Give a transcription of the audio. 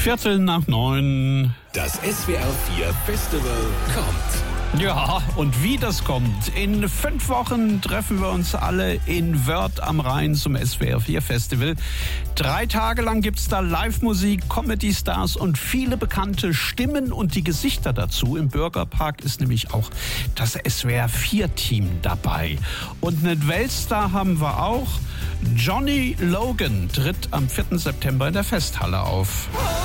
8:15. Das SWR 4 Festival kommt. Ja, und wie das kommt. In 5 Wochen treffen wir uns alle in Wörth am Rhein zum SWR 4 Festival. 3 Tage lang gibt's da Live-Musik, Comedy-Stars und viele bekannte Stimmen und die Gesichter dazu. Im Bürgerpark ist nämlich auch das SWR 4 Team dabei. Und einen Weltstar haben wir auch. Johnny Logan tritt am 4. September in der Festhalle auf.